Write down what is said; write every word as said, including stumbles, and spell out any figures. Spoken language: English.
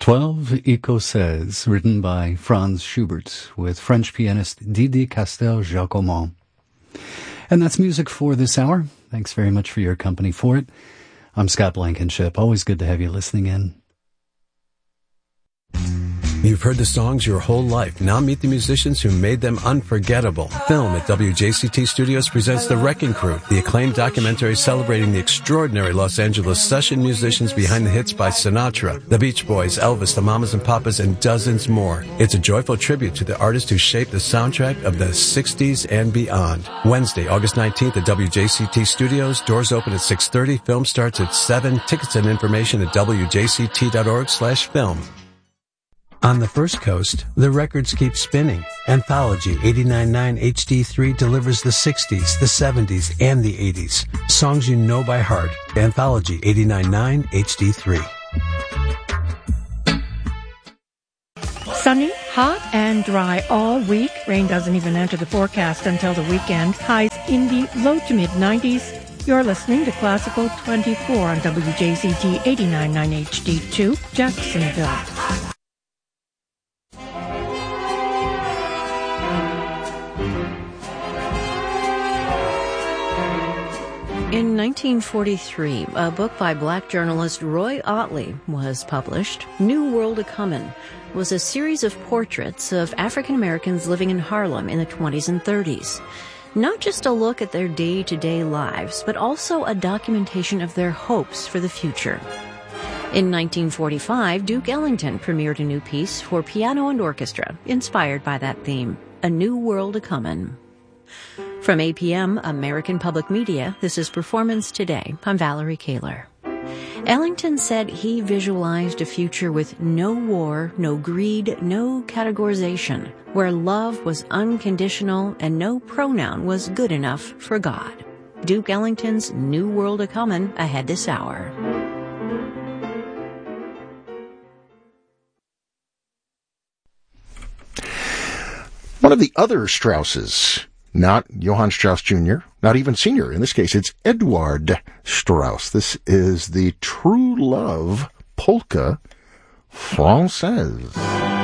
Twelve Écossaises, written by Franz Schubert, with French pianist Didier Castel-Jacquemont. And that's music for this hour. Thanks very much for your company for it. I'm Scott Blankenship. Always good to have you listening in. You've heard the songs your whole life. Now meet the musicians who made them unforgettable. Film at W J C T Studios presents The Wrecking Crew, the acclaimed documentary celebrating the extraordinary Los Angeles session musicians behind the hits by Sinatra, the Beach Boys, Elvis, the Mamas and Papas, and dozens more. It's a joyful tribute to the artists who shaped the soundtrack of the sixties and beyond. Wednesday, August nineteenth at W J C T Studios. Doors open at six thirty. Film starts at seven. Tickets and information at W J C T dot org slash film. On the First Coast, the records keep spinning. Anthology eighty-nine point nine H D three delivers the sixties, the seventies, and the eighties. Songs you know by heart. Anthology eighty-nine point nine H D three. Sunny, hot, and dry all week. Rain doesn't even enter the forecast until the weekend. Highs in the low to mid nineties. You're listening to Classical twenty-four on W J C T eighty-nine point nine H D two, Jacksonville. In nineteen forty-three, a book by black journalist Roy Ottley was published. New World A-Comin' was a series of portraits of African Americans living in Harlem in the twenties and thirties. Not just a look at their day-to-day lives, but also a documentation of their hopes for the future. In nineteen forty-five, Duke Ellington premiered a new piece for piano and orchestra, inspired by that theme, A New World A-Comin'. From A P M, American Public Media, this is Performance Today. I'm Valerie Kaler. Ellington said he visualized a future with no war, no greed, no categorization, where love was unconditional and no pronoun was good enough for God. Duke Ellington's New World A-Comin' ahead this hour. One of the other Strausses, not Johann Strauss Junior, not even Senior. In this case, it's Eduard Strauss. This is the True Love Polka Française.